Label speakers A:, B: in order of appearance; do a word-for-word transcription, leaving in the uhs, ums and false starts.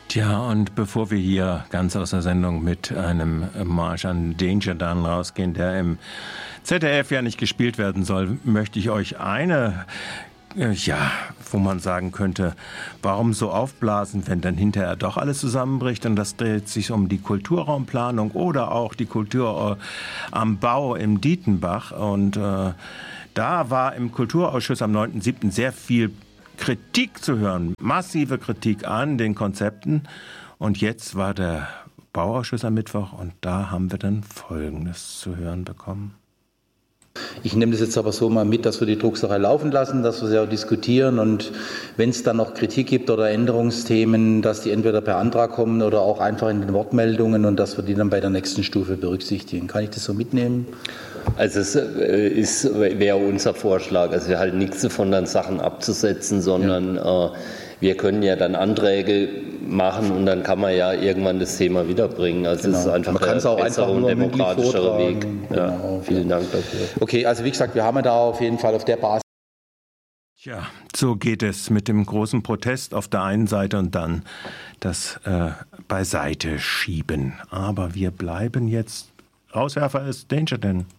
A: Tja, und bevor wir hier ganz aus der Sendung mit einem Marsch an Danger Dan rausgehen, der im Z D F ja nicht gespielt werden soll, möchte ich euch eine, äh, ja, wo man sagen könnte, warum so aufblasen, wenn dann hinterher doch alles zusammenbricht, und das dreht sich um die Kulturraumplanung oder auch die Kultur äh, am Bau im Dietenbach. Und äh, da war im Kulturausschuss am neunten siebten sehr viel Kritik zu hören, massive Kritik an den Konzepten. Und jetzt war der Bauausschuss am Mittwoch und da haben wir dann Folgendes zu hören bekommen.
B: Ich nehme das jetzt aber so mal mit, dass wir die Drucksache laufen lassen, dass wir sie auch diskutieren, und wenn es dann noch Kritik gibt oder Änderungsthemen, dass die entweder per Antrag kommen oder auch einfach in den Wortmeldungen, und dass wir die dann bei der nächsten Stufe berücksichtigen. Kann ich das so mitnehmen?
C: Also es ist, wäre unser Vorschlag, also wir halten nichts davon, dann Sachen abzusetzen, sondern ja. äh, wir können ja dann Anträge machen und dann kann man ja irgendwann das Thema wiederbringen. Also
B: genau.
C: es ist einfach
B: man kann es auch einfach nur
C: demokratischere Weg. Ja,
B: genau.
C: Vielen Dank dafür.
B: Okay, also wie gesagt, wir haben ja da auf jeden Fall auf der Basis.
A: Tja, so geht es mit dem großen Protest auf der einen Seite und dann das äh, Beiseite schieben. Aber wir bleiben jetzt. Rauswerfer ist Danger Dan.